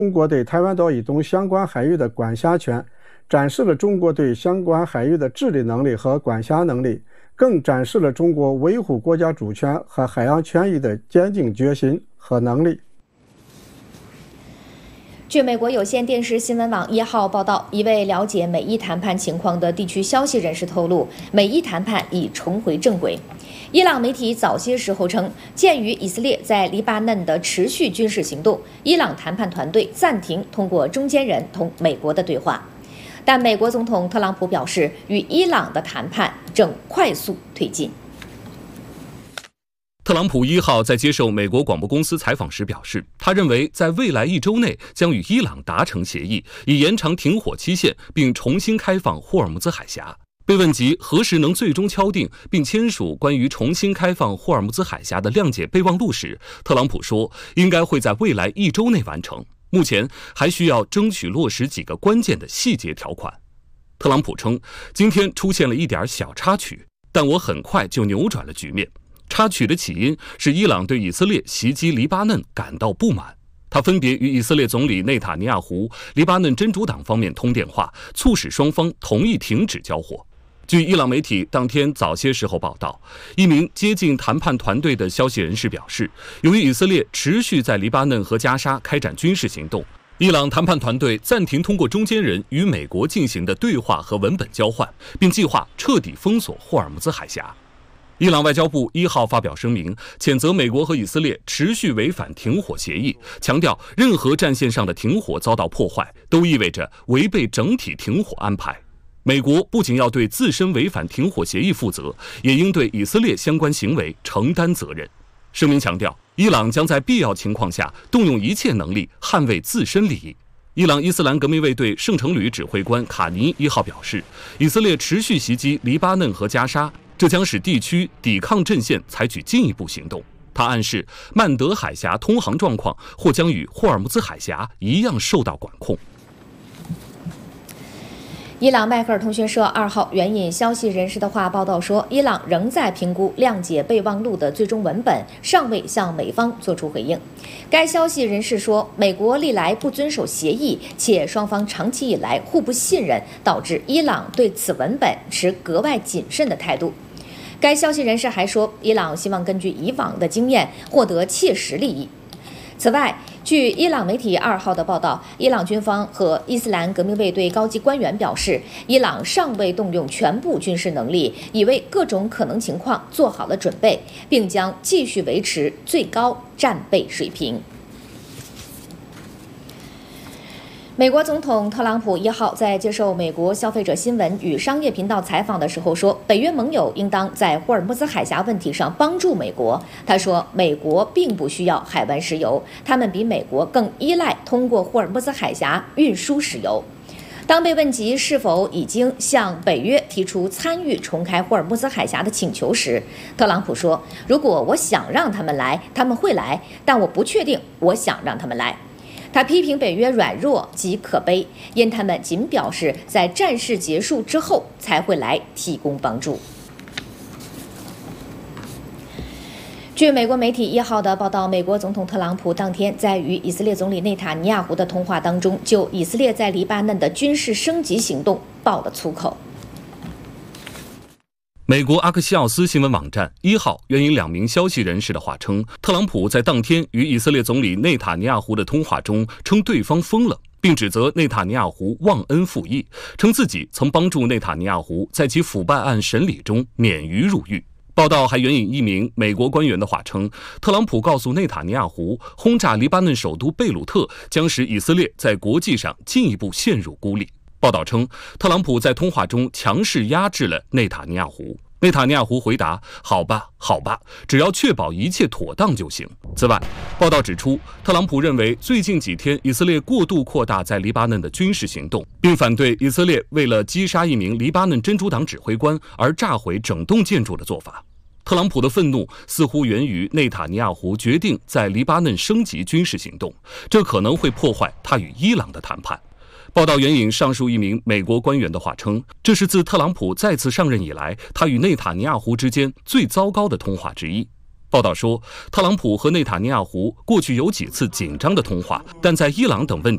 中国对台湾岛以东相关海域的管辖权，展示了中国对相关海域的治理能力和管辖能力，更展示了中国维护国家主权和海洋权益的坚定决心和能力。 据美国有线电视新闻网1号报道，一位了解美伊谈判情况的地区消息人士透露，美伊谈判已重回正轨。伊朗媒体早些时候称，鉴于以色列在黎巴嫩的持续军事行动，伊朗谈判团队暂停通过中间人同美国的对话。但美国总统特朗普表示，与伊朗的谈判正快速推进。 特朗普1号在接受美国广播公司采访时表示，他认为在未来1周内将与伊朗达成协议，以延长停火期限，并重新开放霍尔木兹海峡。被问及何时能最终敲定并签署关于重新开放霍尔木兹海峡的谅解备忘录时，特朗普说，应该会在未来1周内完成，目前还需要争取落实几个关键的细节条款。特朗普称，今天出现了一点小插曲，但我很快就扭转了局面。插曲的起因是伊朗对以色列袭击黎巴嫩感到不满，他分别与以色列总理内塔尼亚胡、黎巴嫩真主党方面通电话，促使双方同意停止交火。据伊朗媒体当天早些时候报道，一名接近谈判团队的消息人士表示，由于以色列持续在黎巴嫩和加沙开展军事行动，伊朗谈判团队暂停通过中间人与美国进行的对话和文本交换，并计划彻底封锁霍尔木兹海峡。伊朗外交部1号发表声明，谴责美国和以色列持续违反停火协议，强调任何战线上的停火遭到破坏，都意味着违背整体停火安排。美国不仅要对自身违反停火协议负责，也应对以色列相关行为承担责任。声明强调，伊朗将在必要情况下动用一切能力捍卫自身利益。伊朗伊斯兰革命卫队圣城旅指挥官卡尼1号表示，以色列持续袭击黎巴嫩和加沙，这将使地区抵抗阵线采取进一步行动。他暗示曼德海峡通航状况或将与霍尔木兹海峡一样受到管控。 伊朗迈克尔通讯社2号援引消息人士的话报道说，伊朗仍在评估谅解备忘录的最终文本，尚未向美方作出回应。该消息人士说，美国历来不遵守协议，且双方长期以来互不信任，导致伊朗对此文本持格外谨慎的态度。该消息人士还说，伊朗希望根据以往的经验获得切实利益。此外，据伊朗媒体2号的报道，伊朗军方和伊斯兰革命卫队高级官员表示，伊朗尚未动用全部军事能力，已为各种可能情况做好了准备，并将继续维持最高战备水平。美国总统特朗普1号在接受美国消费者新闻与商业频道采访的时候说，北约盟友应当在霍尔木兹海峡问题上帮助美国。他说，美国并不需要海湾石油，他们比美国更依赖通过霍尔木兹海峡运输石油。当被问及是否已经向北约提出参与重开霍尔木兹海峡的请求时，特朗普说，如果我想让他们来，他们会来，但我不确定我想让他们来。他批评北约软弱及可悲，因他们仅表示在战事结束之后才会来提供帮助。据美国媒体1号的报道，美国总统特朗普当天在与以色列总理内塔尼亚胡的通话当中，就以色列在黎巴嫩的军事升级行动爆了粗口。 美国阿克西奥斯新闻网站1号援引2名消息人士的话称，特朗普在当天与以色列总理内塔尼亚胡的通话中称对方疯了，并指责内塔尼亚胡忘恩负义，称自己曾帮助内塔尼亚胡在其腐败案审理中免于入狱。报道还援引一名美国官员的话称，特朗普告诉内塔尼亚胡，轰炸黎巴嫩首都贝鲁特将使以色列在国际上进一步陷入孤立。报道称，特朗普在通话中强势压制了内塔尼亚胡。内塔尼亚胡回答：“好吧，好吧，只要确保一切妥当就行。”此外，报道指出，特朗普认为最近几天以色列过度扩大在黎巴嫩的军事行动，并反对以色列为了击杀一名黎巴嫩真主党指挥官而炸毁整栋建筑的做法。特朗普的愤怒似乎源于内塔尼亚胡决定在黎巴嫩升级军事行动，这可能会破坏他与伊朗的谈判。报道援引上述一名美国官员的话称，这是自特朗普再次上任以来，他与内塔尼亚胡之间最糟糕的通话之一。报道说，特朗普和内塔尼亚胡过去有几次紧张的通话，但在伊朗等问题